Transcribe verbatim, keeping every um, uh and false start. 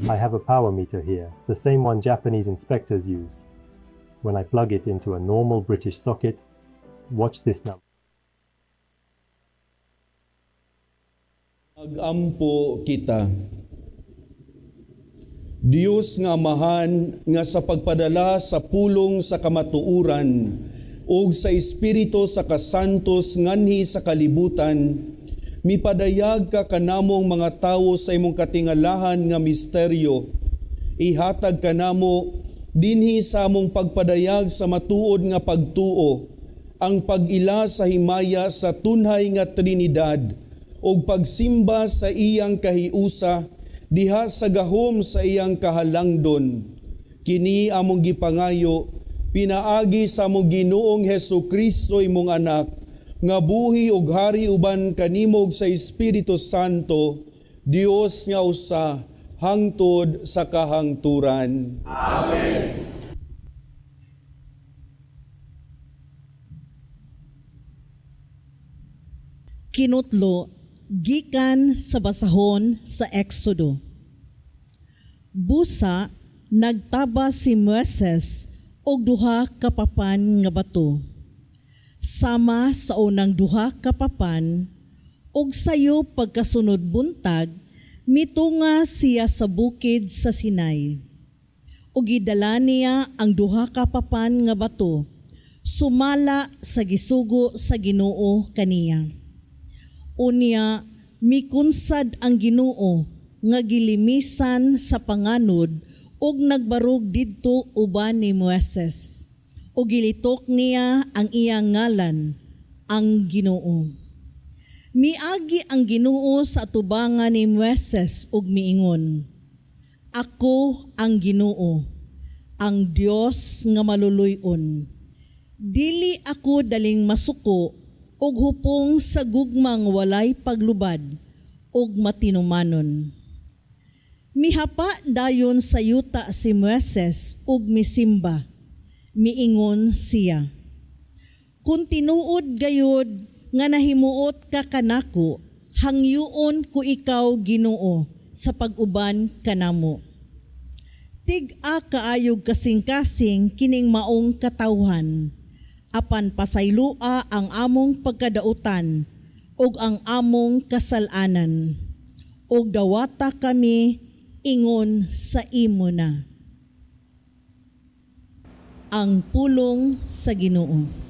I have a power meter here, the same one Japanese inspectors use. When I plug it into a normal British socket, watch this number. Agampo kita. Diyos nga amahan nga sa pagpadala sa pulong sa kamatuuran ug sa espiritu sa kasantos nganhi sa kalibutan, mipadayag ka kanamong mga tawo sa imong katingalahan nga misteryo. Ihatag kanamo dinhi sa among pagpadayag sa matuod nga pagtuo, ang pag-ila sa himaya sa tunhay nga Trinidad, ug pagsimba sa iyang kahiusa diha sa gahom sa iyang kahalangdon. Kini among gipangayo pinaagi sa among Ginoong Hesukristo imong anak, nga buhi ug hari uban kanimog sa Espiritu Santo, Dios nga usa hangtod sa kahangturan. Amen. Kinutlo gikan sa basahon sa Exodo. Busa nagtaba si Moises og duha ka papan nga bato. Sama sa unang duha ka papan, og sayo pagkasunod buntag, mitunga siya sa bukid sa Sinai. Og idala niya ang duha ka papan nga bato, sumala sa gisugo sa Ginoo kaniya. Unya, mikunsad ang Ginoo nga gilimisan sa panganod ug nagbarog didto uban ni Moises. Ug gilitok niya ang iyang ngalan, ang Ginoo. Miagi ang Ginoo sa atubangan ni Moises ug miingon, Ako ang Ginoo, ang Dios nga maluluy-on. Dili ako daling masuko ug hupong sa gugmang walay paglubad ug matinumanon. Mihapa dayon sa yuta si Moises ug misimba. Miingon siya, Kung tinuod gayod nga nahimuot ka kanako, hangyuon ko ikaw Ginoo sa pag-uban kanamo. Tig-a kaayog kasing-kasing kining maong katawhan, apan pasaylua ang among pagkadautan ug ang among kasalanan, ug dawata kami ingon sa imo na. Ang pulong sa Ginoo.